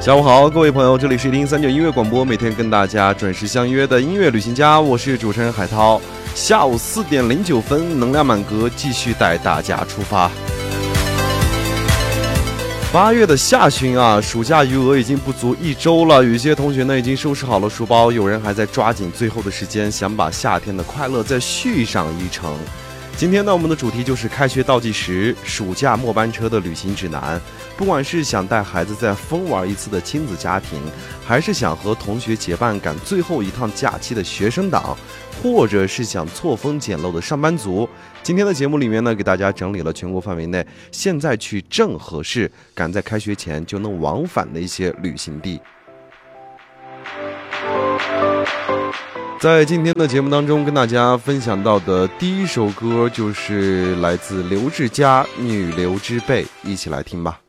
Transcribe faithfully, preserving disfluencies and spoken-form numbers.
下午好，各位朋友，这里是一零三九音乐广播，每天跟大家准时相约的音乐旅行家，我是主持人海涛。下午四点零九分，能量满格，继续带大家出发。八月的下旬啊，暑假余额已经不足一周了，有些同学呢已经收拾好了书包，有人还在抓紧最后的时间，想把夏天的快乐再续上一程。今天呢，我们的主题就是开学倒计时，暑假末班车的旅行指南。不管是想带孩子再疯玩一次的亲子家庭，还是想和同学结伴赶最后一趟假期的学生党，或者是想错峰捡漏的上班族，今天的节目里面呢，给大家整理了全国范围内现在去正合适，赶在开学前就能往返的一些旅行地。在今天的节目当中，跟大家分享到的第一首歌就是来自刘志佳《女流之辈》，一起来听吧。